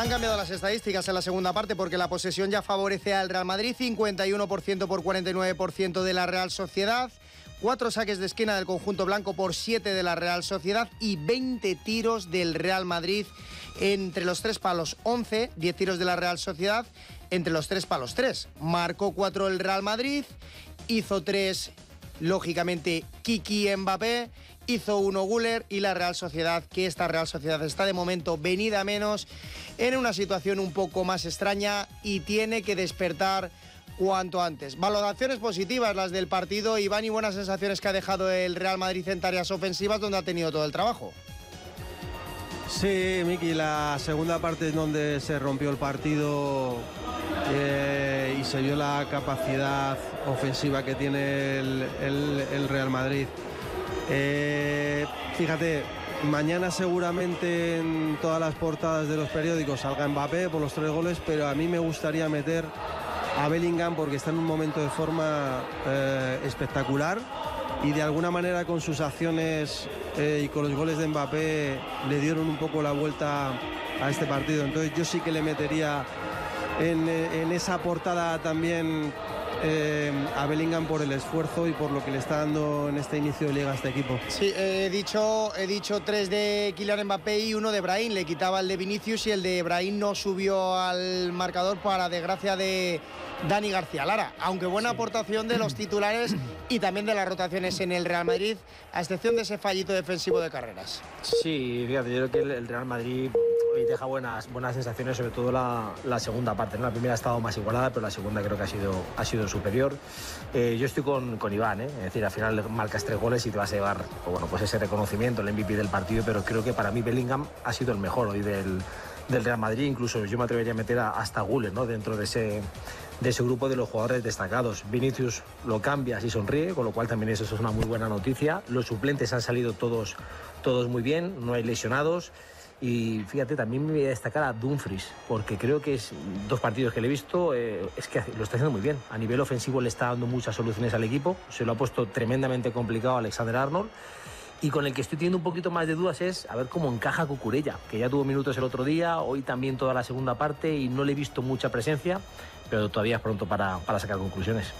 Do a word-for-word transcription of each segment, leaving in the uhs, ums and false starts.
Han cambiado las estadísticas en la segunda parte porque la posesión ya favorece al Real Madrid, cincuenta y uno por ciento por cuarenta y nueve por ciento de la Real Sociedad, cuatro saques de esquina del conjunto blanco por siete de la Real Sociedad y veinte tiros del Real Madrid entre los tres palos, once, diez tiros de la Real Sociedad entre los tres palos, tres. Marcó cuatro el Real Madrid, hizo tres, lógicamente, Kiki Mbappé, hizo uno Güler y la Real Sociedad, que esta Real Sociedad está de momento venida a menos en una situación un poco más extraña y tiene que despertar cuanto antes. Valoraciones positivas las del partido, Iván, y buenas sensaciones que ha dejado el Real Madrid en tareas ofensivas donde ha tenido todo el trabajo. Sí, Miki, la segunda parte es donde se rompió el partido eh, y se vio la capacidad ofensiva que tiene el, el, el Real Madrid. Eh, fíjate, mañana seguramente en todas las portadas de los periódicos salga Mbappé por los tres goles, pero a mí me gustaría meter a Bellingham porque está en un momento de forma eh, espectacular y de alguna manera con sus acciones eh, y con los goles de Mbappé le dieron un poco la vuelta a este partido. Entonces yo sí que le metería en, en esa portada también Eh, a Bellingham por el esfuerzo y por lo que le está dando en este inicio de liga a este equipo. Sí, he dicho, he dicho tres de Kylian Mbappé y uno de Brahim. Le quitaba el de Vinicius y el de Brahim no subió al marcador para desgracia de Dani García Lara. Aunque buena sí. aportación de los titulares y también de las rotaciones en el Real Madrid, a excepción de ese fallito defensivo de Carreras. Sí, fíjate, yo creo que el Real Madrid hoy deja buenas, buenas sensaciones, sobre todo la, la segunda parte, ¿no? La primera ha estado más igualada, pero la segunda creo que ha sido, ha sido superior. Eh, yo estoy con, con Iván, ¿eh? Es decir, al final marcas tres goles y te vas a llevar bueno, pues ese reconocimiento, el M V P del partido, pero creo que para mí Bellingham ha sido el mejor hoy del, del Real Madrid. Incluso yo me atrevería a meter a, hasta Güler, ¿no? Dentro de ese, de ese grupo de los jugadores destacados. Vinicius lo cambia y sonríe, con lo cual también eso es una muy buena noticia. Los suplentes han salido todos, todos muy bien, no hay lesionados. Y fíjate, también me voy a destacar a Dumfries, porque creo que es dos partidos que le he visto, eh, es que lo está haciendo muy bien. A nivel ofensivo le está dando muchas soluciones al equipo, se lo ha puesto tremendamente complicado a Alexander Arnold. Y con el que estoy teniendo un poquito más de dudas es a ver cómo encaja Cucurella, que ya tuvo minutos el otro día, hoy también toda la segunda parte y no le he visto mucha presencia, pero todavía es pronto para, para sacar conclusiones.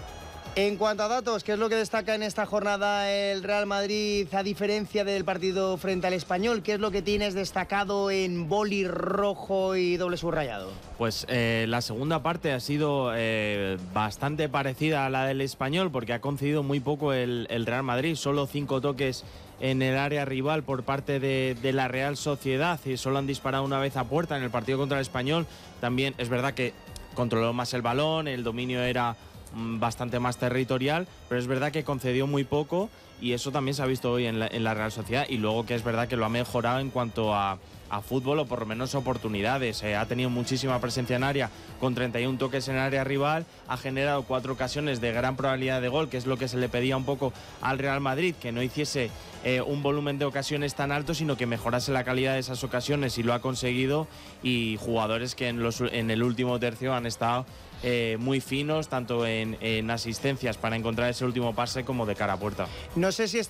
En cuanto a datos, ¿qué es lo que destaca en esta jornada el Real Madrid a diferencia del partido frente al Español? ¿Qué es lo que tienes destacado en boli rojo y doble subrayado? Pues eh, la segunda parte ha sido eh, bastante parecida a la del Español porque ha concedido muy poco el, el Real Madrid, solo cinco toques en el área rival por parte de, de la Real Sociedad y solo han disparado una vez a puerta en el partido contra el Español. También es verdad que controló más el balón, el dominio era bastante más territorial, pero es verdad que concedió muy poco y eso también se ha visto hoy en la, en la Real Sociedad, y luego que es verdad que lo ha mejorado en cuanto a, a fútbol o por lo menos oportunidades. Eh, ha tenido muchísima presencia en área con treinta y uno toques en área rival, ha generado cuatro ocasiones de gran probabilidad de gol, que es lo que se le pedía un poco al Real Madrid, que no hiciese eh, un volumen de ocasiones tan alto, sino que mejorase la calidad de esas ocasiones, y lo ha conseguido, y jugadores que en, los, en el último tercio han estado Eh, muy finos, tanto en, en asistencias para encontrar ese último pase como de cara a puerta. No sé si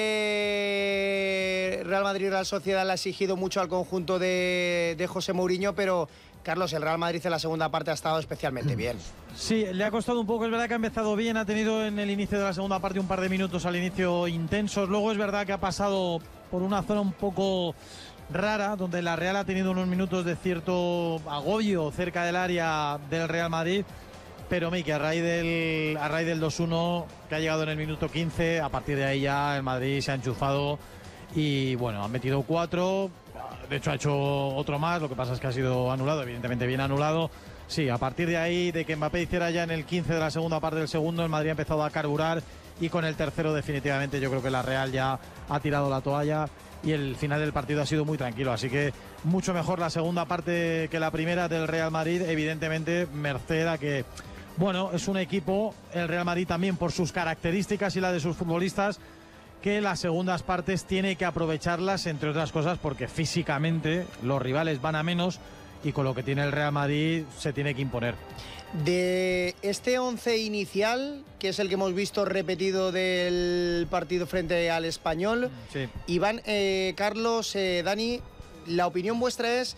este Real Madrid-Real Sociedad le ha exigido mucho al conjunto de, de José Mourinho, pero Carlos, el Real Madrid en la segunda parte ha estado especialmente bien. Sí, le ha costado un poco, es verdad que ha empezado bien, ha tenido en el inicio de la segunda parte un par de minutos al inicio intensos, luego es verdad que ha pasado por una zona un poco rara, donde la Real ha tenido unos minutos de cierto agobio cerca del área del Real Madrid, pero Miki, a raíz del, a raíz del dos uno, que ha llegado en el minuto quince, a partir de ahí ya el Madrid se ha enchufado y bueno, ha metido cuatro, de hecho ha hecho otro más, lo que pasa es que ha sido anulado, evidentemente bien anulado. Sí, a partir de ahí, de que Mbappé hiciera ya en el quince de la segunda parte del segundo, el Madrid ha empezado a carburar, y con el tercero definitivamente yo creo que la Real ya ha tirado la toalla y el final del partido ha sido muy tranquilo, así que mucho mejor la segunda parte que la primera del Real Madrid, evidentemente merced a que, bueno, es un equipo, el Real Madrid también por sus características y la de sus futbolistas, que las segundas partes tiene que aprovecharlas, entre otras cosas porque físicamente los rivales van a menos y con lo que tiene el Real Madrid se tiene que imponer. De este once inicial, que es el que hemos visto repetido del partido frente al Español, sí. Iván, eh, Carlos, eh, Dani, la opinión vuestra es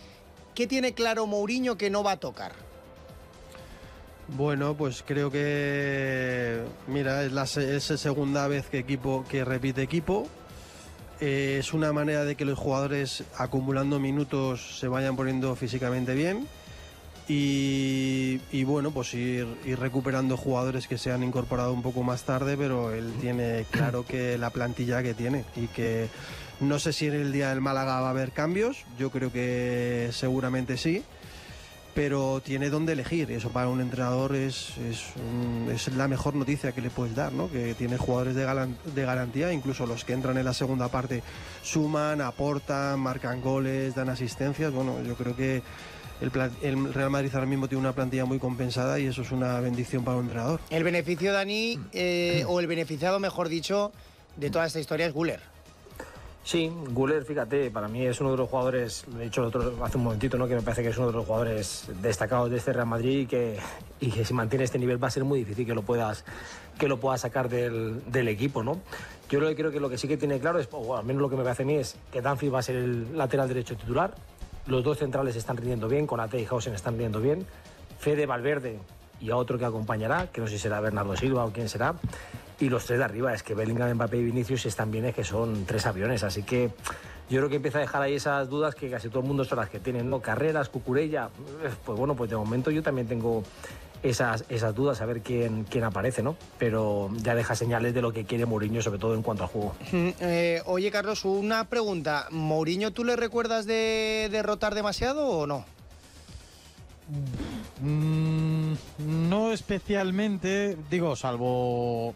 ¿qué tiene claro Mourinho que no va a tocar? Bueno, pues creo que, mira, es la es la segunda vez que equipo que repite equipo. Eh, es una manera de que los jugadores, acumulando minutos, se vayan poniendo físicamente bien. Y, y bueno, pues ir, ir recuperando jugadores que se han incorporado un poco más tarde, pero él tiene claro que la plantilla que tiene y que no sé si en el día del Málaga va a haber cambios, yo creo que seguramente sí, pero tiene dónde elegir. Eso para un entrenador es, es, un, es la mejor noticia que le puedes dar, ¿no? Que tiene jugadores de, galan, de garantía, incluso los que entran en la segunda parte suman, aportan, marcan goles, dan asistencias. Bueno, yo creo que el, plan, el Real Madrid ahora mismo tiene una plantilla muy compensada y eso es una bendición para un entrenador. El beneficio, Dani, eh, o el beneficiado, mejor dicho, de toda esta historia es Güler. Sí, Güler, fíjate, para mí es uno de los jugadores, lo he dicho el otro, hace un momentito, ¿no? Que me parece que es uno de los jugadores destacados de este Real Madrid y que, y que si mantiene este nivel va a ser muy difícil que lo puedas, que lo puedas sacar del, del equipo, ¿no? Yo lo que creo que lo que sí que tiene claro es, o al menos lo que me parece a mí es que Dumfries va a ser el lateral derecho titular, los dos centrales están rindiendo bien, Konaté y Hausen están rindiendo bien, Fede, Valverde y a otro que acompañará, que no sé si será Bernardo Silva o quién será. Y los tres de arriba, es que Bellingham, Mbappé y Vinicius están bien, es que son tres aviones. Así que yo creo que empieza a dejar ahí esas dudas que casi todo el mundo son las que tienen, ¿no? Carreras, Cucurella, pues bueno, pues de momento yo también tengo esas, esas dudas, a ver quién, quién aparece, ¿no? Pero ya deja señales de lo que quiere Mourinho, sobre todo en cuanto al juego. Eh, oye, Carlos, una pregunta. ¿Mourinho tú le recuerdas de derrotar demasiado o no? Mm, no especialmente, digo, salvo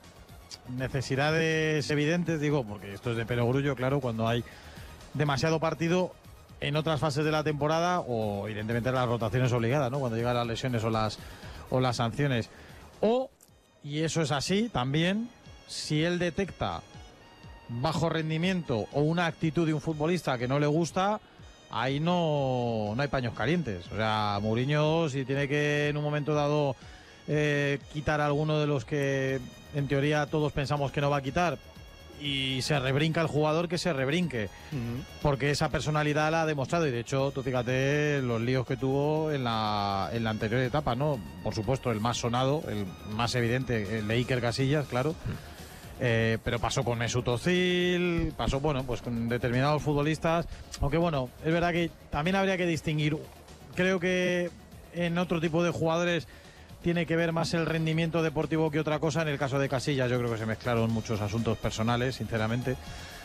necesidades evidentes, digo, porque esto es de perogrullo, claro, cuando hay demasiado partido en otras fases de la temporada o evidentemente las rotaciones obligadas, ¿no? Cuando llegan las lesiones o las o las sanciones. O, y eso es así también, si él detecta bajo rendimiento o una actitud de un futbolista que no le gusta, ahí no, no hay paños calientes. O sea, Mourinho, si tiene que en un momento dado eh, quitar a alguno de los que en teoría todos pensamos que no va a quitar y se rebrinca el jugador, que se rebrinque. Uh-huh. Porque esa personalidad la ha demostrado y de hecho, tú fíjate los líos que tuvo en la, en la anterior etapa, ¿no? Por supuesto, el más sonado, el más evidente, el de Iker Casillas, claro. Uh-huh. Eh, pero pasó con Mesut Özil, pasó, bueno, pues con determinados futbolistas, aunque bueno, es verdad que también habría que distinguir, creo que en otro tipo de jugadores tiene que ver más el rendimiento deportivo que otra cosa. En el caso de Casillas yo creo que se mezclaron muchos asuntos personales, sinceramente,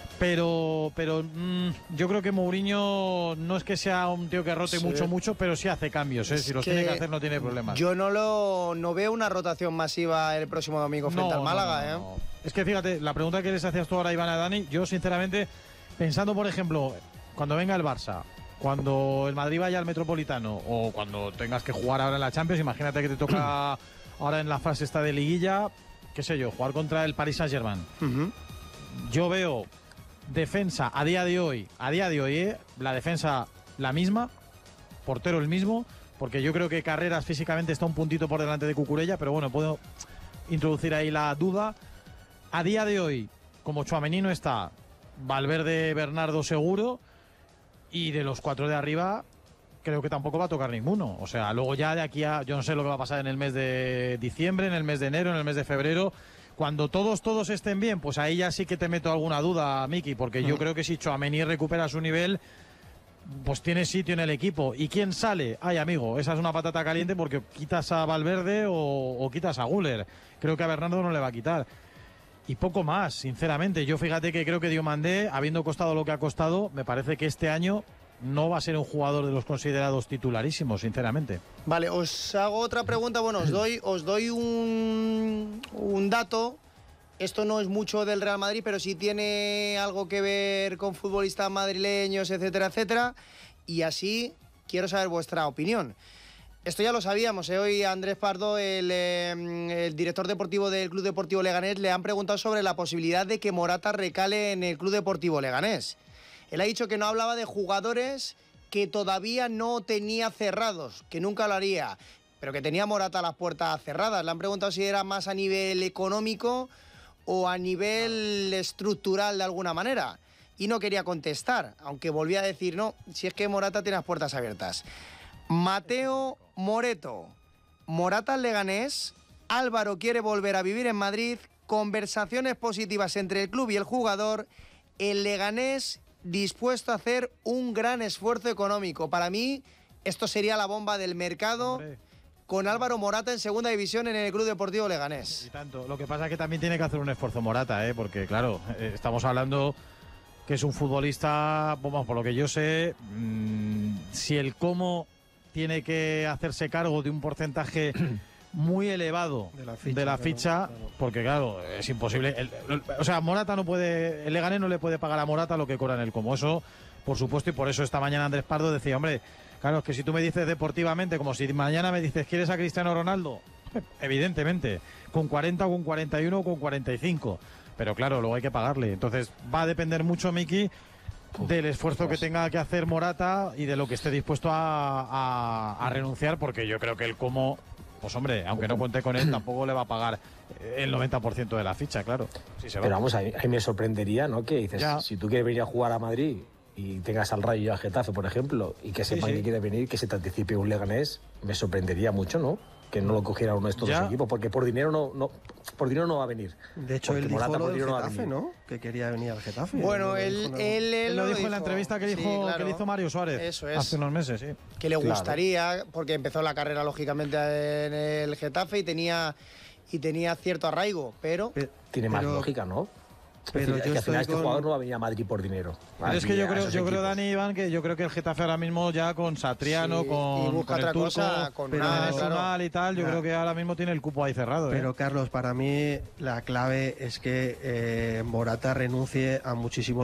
pero pero mmm, yo creo que Mourinho no es que sea un tío que rote sí. mucho, mucho, pero sí hace cambios, ¿eh? Si los que tiene que hacer no tiene problemas. Yo no lo no veo una rotación masiva el próximo domingo frente no, al Málaga, no, no, no. ¿eh? Es que fíjate, la pregunta que les hacías tú ahora, Iván, a Dani, yo sinceramente, pensando por ejemplo, cuando venga el Barça, cuando el Madrid vaya al Metropolitano o cuando tengas que jugar ahora en la Champions, imagínate que te toca ahora en la fase esta de liguilla, qué sé yo, jugar contra el Paris Saint-Germain. Uh-huh. Yo veo defensa a día de hoy, a día de hoy, ¿eh? La defensa la misma, portero el mismo, porque yo creo que Carreras físicamente está un puntito por delante de Cucurella, pero bueno, puedo introducir ahí la duda. A día de hoy, como Tchouaméni no está, Valverde, Bernardo seguro, y de los cuatro de arriba creo que tampoco va a tocar ninguno. O sea, luego ya de aquí a, yo no sé lo que va a pasar en el mes de diciembre, en el mes de enero, en el mes de febrero. Cuando todos, todos estén bien, pues ahí ya sí que te meto alguna duda, Miki, porque yo creo que si Tchouaméni recupera su nivel, pues tiene sitio en el equipo. ¿Y quién sale? Ay, amigo, esa es una patata caliente porque quitas a Valverde o, o quitas a Güler. Creo que a Bernardo no le va a quitar. Y poco más, sinceramente. Yo fíjate que creo que Diomandé, habiendo costado lo que ha costado, me parece que este año no va a ser un jugador de los considerados titularísimos, sinceramente. Vale, os hago otra pregunta. Bueno, os doy, os doy un, un dato. Esto no es mucho del Real Madrid, pero sí tiene algo que ver con futbolistas madrileños, etcétera, etcétera. Y así quiero saber vuestra opinión. Esto ya lo sabíamos, ¿eh? Hoy a Andrés Pardo, el, eh, el director deportivo del Club Deportivo Leganés, le han preguntado sobre la posibilidad de que Morata recale en el Club Deportivo Leganés. Él ha dicho que no hablaba de jugadores que todavía no tenía cerrados, que nunca lo haría, pero que tenía Morata las puertas cerradas. Le han preguntado si era más a nivel económico o a nivel estructural de alguna manera. y no quería contestar, aunque volvía a decir, no, si es que Morata tiene las puertas abiertas. Mateo Moreto, Morata al Leganés, Álvaro quiere volver a vivir en Madrid, conversaciones positivas entre el club y el jugador, el Leganés dispuesto a hacer un gran esfuerzo económico. Para mí, esto sería la bomba del mercado. Hombre. Con Álvaro Morata en segunda división en el Club Deportivo Leganés. Y tanto. Lo que pasa es que también tiene que hacer un esfuerzo Morata, ¿eh? Porque claro, eh, estamos hablando que es un futbolista, vamos, por lo que yo sé, mmm, si el cómo tiene que hacerse cargo de un porcentaje muy elevado de la ficha, de la ficha claro, claro. Porque claro, es imposible. El, el, o sea, Morata no puede, el Leganés no le puede pagar a Morata lo que cobra en el Como. Eso, por supuesto, y por eso esta mañana Andrés Pardo decía, hombre, claro, es que si tú me dices deportivamente, como si mañana me dices, ¿quieres a Cristiano Ronaldo? Evidentemente, con cuarenta, con cuarenta y uno o con cuarenta y cinco. Pero claro, luego hay que pagarle. Entonces va a depender mucho, Miki, del esfuerzo que tenga que hacer Morata y de lo que esté dispuesto a, a, a renunciar, porque yo creo que el Como, pues hombre, aunque no cuente con él, tampoco le va a pagar el noventa por ciento de la ficha, claro. Si se va. Pero vamos, a mí, a mí me sorprendería, ¿no? Que dices, ya. Si tú quieres venir a jugar a Madrid y tengas al Rayo y al Getafe, por ejemplo, y que sepan sí, sí. que quiere venir, que se te anticipe un Leganés, me sorprendería mucho, ¿no? Que no lo cogiera uno de estos dos equipos, porque por dinero no, no, por dinero no va a venir. De hecho, él dijo lo del Getafe, ¿no? Que quería venir al Getafe. Bueno, él, él, él, él, él lo dijo, dijo en la entrevista que, dijo, sí, claro. que le hizo Mario Suárez. Eso es. Hace unos meses, sí. Que le gustaría, claro. Porque empezó la carrera, lógicamente, en el Getafe y tenía, y tenía cierto arraigo, pero... pero Tiene más pero, lógica, ¿no? Pero es decir, yo que al final con... este jugador no va a venir a Madrid por dinero. Pero es que yo creo, yo creo, Dani, Iván, que yo creo que el Getafe ahora mismo ya con Satriano, sí, con, y busca con otra el turco, cosa, con pero nada, claro. y tal, yo claro. creo que ahora mismo tiene el cupo ahí cerrado. Pero ¿eh? Carlos, para mí la clave es que eh, Morata renuncie a muchísimo